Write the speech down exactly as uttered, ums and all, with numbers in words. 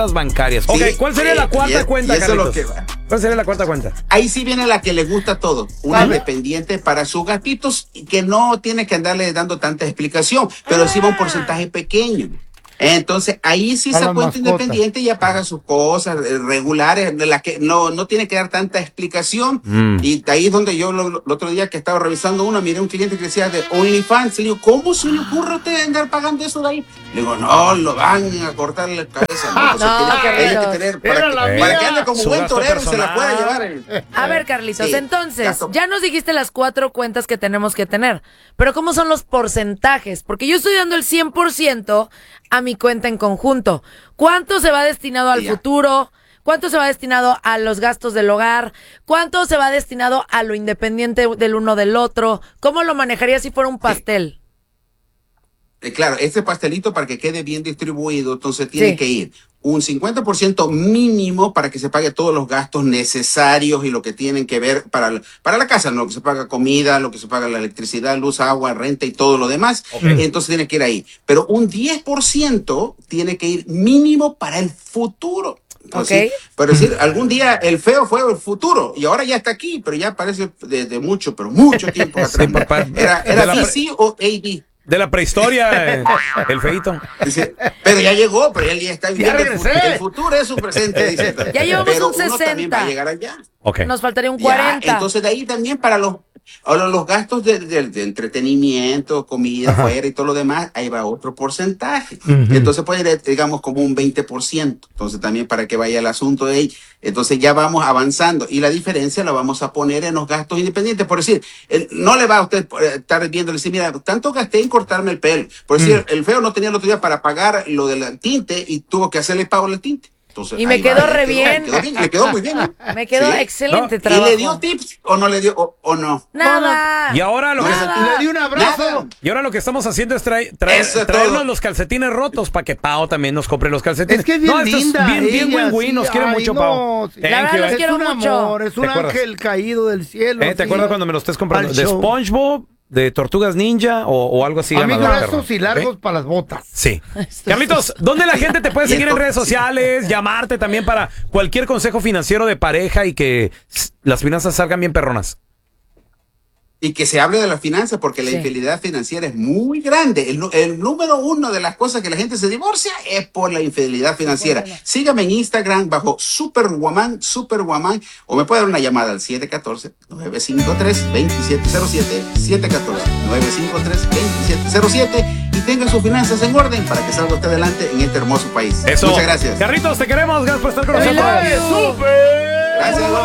bancarias. Sí, ok, ¿cuál sería eh, la cuarta y, cuenta, y eso es lo Carlitos? que va. ¿Cuál sería la cuarta cuenta? Ahí sí viene la que le gusta todo, una ¿Cuál? independiente para sus gatitos y que no tiene que andarle dando tanta explicación, pero sí va un porcentaje pequeño. Entonces ahí sí A esa las cuenta mascotas. independiente ya paga sus cosas eh, regulares, de las que no, no tiene que dar tanta explicación. Mm. Y ahí es donde yo lo- lo- el otro día que estaba revisando una, miré un cliente que decía de OnlyFans. Le digo, ¿cómo se le ocurre a usted andar pagando eso de ahí? Le digo, no, lo van a cortar la cabeza. No, pues No, tiene, que- tiene que Carlitos. tener para, Era que, la para mía. que ande como Su buen gasto torero y se la personal. pueda llevar. en- A ver, Carlitos, Sí, entonces, gasto. ya nos dijiste las cuatro cuentas que tenemos que tener, pero ¿cómo son los porcentajes? Porque yo estoy dando el cien por ciento a mi cuenta en conjunto. ¿Cuánto se va destinado al Ya. futuro? ¿Cuánto se va destinado a los gastos del hogar? ¿Cuánto se va destinado a lo independiente del uno del otro? ¿Cómo lo manejaría si fuera un pastel? Eh, Claro, este pastelito para que quede bien distribuido, entonces tiene Sí. que ir un cincuenta por ciento mínimo para que se pague todos los gastos necesarios y lo que tienen que ver para, la- para la casa, ¿no? Lo que se paga comida, lo que se paga la electricidad, luz, agua, renta y todo lo demás. Entonces tiene que ir ahí. Pero un diez por ciento tiene que ir mínimo para el futuro. Entonces, Ok. Pero decir, algún día el feo fue el futuro y ahora ya está aquí, pero ya parece desde mucho, pero mucho tiempo atrás. Sí, papá. Era, De era la D pre- C o A D. De la prehistoria, eh, el feíto. Dice, pero ya llegó, pero él ya está viviendo. el, fu- regresé. el futuro es su presente, dice. Ya llevamos pero un uno también sesenta. va a llegar allá. Ok. Nos faltaría un Ya, cuarenta. entonces de ahí también para los, ahora los gastos de, de- de entretenimiento, comida afuera y todo lo demás, ahí va otro porcentaje. Entonces puede ir, digamos, como un veinte por ciento. Entonces también para que vaya el asunto de ahí. Entonces ya vamos avanzando y la diferencia la vamos a poner en los gastos independientes. Por decir, el- no le va a usted eh, estar viendo, decir, mira, tanto gasté en cortarme el pelo. Por decir, el feo no tenía el otro día para pagar lo del tinte y tuvo que hacerle pago al tinte. Entonces, Y me ahí quedó va, re le bien. Le quedó, bien, le quedó muy bien. ¿eh? Me quedó Sí. excelente No, trabajo. ¿Y le dio tips o no le dio o, o no? Nada. Y ahora lo que, Nada. Le di un abrazo. Nada. y ahora lo que estamos haciendo es traer, traer- Eso es traernos todo. los calcetines rotos para que Pao también nos compre los calcetines. Es que es bien no, esto es linda. bien, bien ella, win-win, sí, nos quiere ay, mucho, no, Pao. sí. Thank La verdad, you, los eh. quiero es un mucho. amor, es un ¿Te acuerdas? ángel caído del cielo. Eh, ¿Te sí. acuerdas cuando me lo estés comprando? Al ¿De show. SpongeBob? ¿De Tortugas Ninja? ¿O, o algo así? Amigo, llamador, estos perro? y largos ¿Eh? para las botas. Sí. Carlitos, ¿dónde la gente te puede seguir en esto- redes sociales? Llamarte también para cualquier consejo financiero de pareja y que s- las finanzas salgan bien perronas. Y que se hable de las finanzas porque la Sí. infidelidad financiera es muy grande. El, nu- el número uno de las cosas que la gente se divorcia es por la infidelidad financiera. Sígame en Instagram bajo Superwoman, Superwoman, o me puede dar una llamada al siete uno cuatro, nueve cinco tres, dos siete cero siete, siete uno cuatro, nueve cinco tres, dos siete cero siete y tenga sus finanzas en orden para que salga usted adelante en este hermoso país. Eso. Muchas gracias. Carlitos, te queremos. Gracias por estar con We nosotros. love you. ¡Súper!